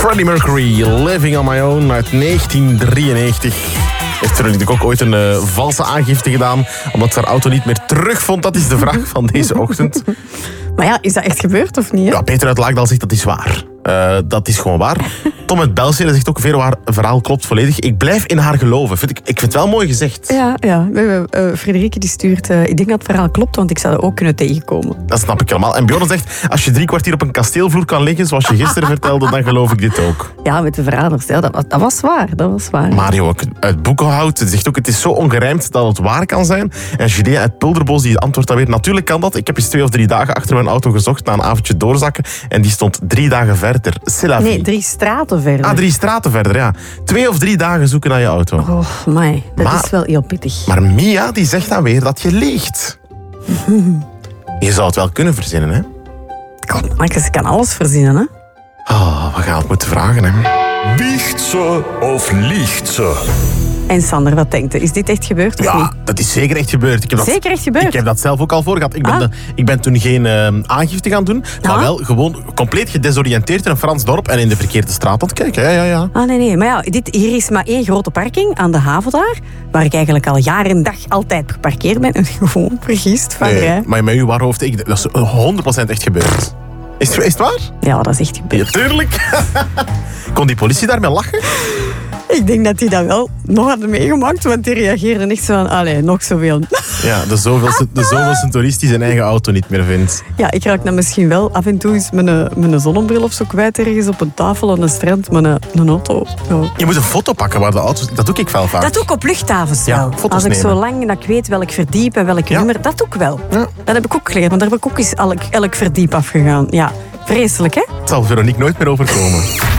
Freddie Mercury, Living on My Own uit 1993. Heeft Veronique ook ooit een valse aangifte gedaan omdat ze haar auto niet meer terugvond? Dat is de vraag van deze ochtend. Maar ja, is dat echt gebeurd of niet? Hè? Ja, Peter uit Laagdal zegt dat is waar. Dat is gewoon waar. Tom uit België zegt ook, Vero, haar verhaal klopt volledig. Ik blijf in haar geloven. Ik vind het wel mooi gezegd. Ja. Frederike die stuurt, ik denk dat het verhaal klopt, want ik zou dat ook kunnen tegenkomen. Dat snap ik helemaal. En Bjorn zegt, als je 3 kwartier op een kasteelvloer kan liggen, zoals je gisteren vertelde, dan geloof ik dit ook. Ja, met de verraders. Ja, dat was waar. Mario uit Boekenhout zegt ook, het is zo ongerijmd dat het waar kan zijn. En Julien uit Pulderbos die antwoordt dan weer, natuurlijk kan dat. Ik heb eens 2 of 3 dagen achter mijn auto gezocht na een avondje doorzakken en die stond 3 dagen verder. Nee, 3 straten verder. 3 straten verder, ja. 2 of 3 dagen zoeken naar je auto. Oh, my, dat is wel heel pittig. Maar Mia, die zegt dan weer dat je liegt. Je zou het wel kunnen verzinnen, hè? Maar ze kan alles verzinnen, hè? We gaan het moeten vragen, hè? Biecht ze of liegt ze? En Sander, wat denkt u? Is dit echt gebeurd of niet? Ja, dat is zeker echt gebeurd. Zeker echt gebeurd? Ik heb dat zelf ook al voor gehad. Ik ben toen geen aangifte gaan doen, maar wel gewoon compleet gedesoriënteerd in een Frans dorp en in de verkeerde straat aan het kijken. Ja. Nee. Maar ja, hier is maar 1 grote parking aan de haven daar, waar ik eigenlijk al jaar en dag altijd geparkeerd ben en gewoon vergist van rij. Maar met uw waarhoofd, dat is 100% echt gebeurd. Is het waar? Ja, dat is echt gebeurd. Ja, tuurlijk. Kon die politie daarmee lachen? Ik denk dat die dat wel nog hadden meegemaakt, want die reageerden echt zo van, nog zoveel. Ja, de zoveelste toerist die zijn eigen auto niet meer vindt. Ja, ik raak dan misschien wel af en toe eens mijn zonnebril of zo kwijt ergens op een tafel aan een strand met een auto. Ja. Je moet een foto pakken waar de auto's... Dat doe ik wel vaak. Dat doe ik op luchthavens wel. Ja, foto's als ik nemen. zo lang dat ik weet welk verdiep en welk nummer, dat doe ik wel. Ja. Dat heb ik ook geleerd, want daar heb ik ook eens elk verdiep afgegaan. Ja, vreselijk, hè? Het zal Veronique nooit meer overkomen.